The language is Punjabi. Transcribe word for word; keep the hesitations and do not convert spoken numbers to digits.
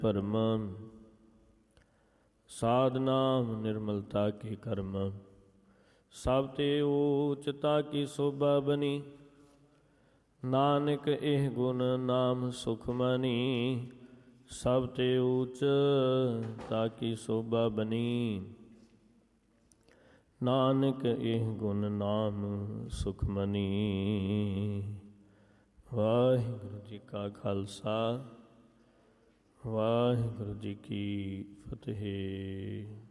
ਭਰਮ। ਸਾਧ ਨਾਮ ਨਿਰਮਲਤਾ ਕੇ ਕਰਮ, ਸਭ ਤੇ ਊਚਤਾ ਕੀ ਸੋਭਾ ਬਣੀ। ਨਾਨਕ ਇਹ ਗੁਣ ਨਾਮ ਸੁਖ ਮਨੀ, ਸਭ ਤੇ ਊਚ ਤਾ ਕੀ ਸੋਭਾ ਬਣੀ। ਨਾਨਕ ਇਹ ਗੁਣ ਨਾਮ ਸੁਖ ਮਨੀ। ਵਾਹਿਗੁਰੂ ਜੀ ਕਾ ਖਾਲਸਾ, ਵਾਹਿਗੁਰੂ ਜੀ ਕੀ ਫਤਿਹ।